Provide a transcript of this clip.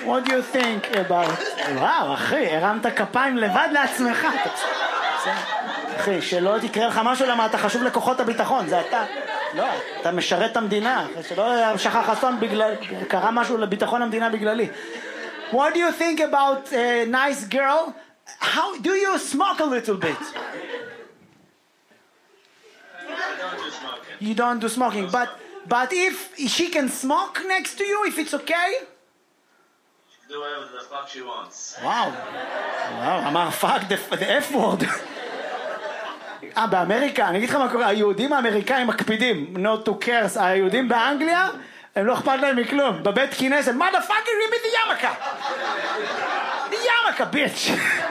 What do you think about... וואו, אחי, הרמת כפיים לבד לעצמך. אחי, שלא תקרה לך משהו למה אתה חשוב לכוחות הביטחון, זה אתה. לא, אתה משרת את המדינה, שלא שכח אסון בגלל... קרה משהו לביטחון המדינה בגללי. What do you think about a nice girl? How do you smoke a little bit? You don't do smoking, but if she can smoke next to you, if it's okay? She can do whatever the fuck she wants. וואו, אמר fuck the F word. באמריקה, אני אגיד לך מה קורה, היהודים האמריקאים מקפידים, not to curse, היהודים באנגליה, הם לא אכפת להם מכלום, בבית כנסת, motherfucker, give me the yarmulke, the yarmulke, bitch.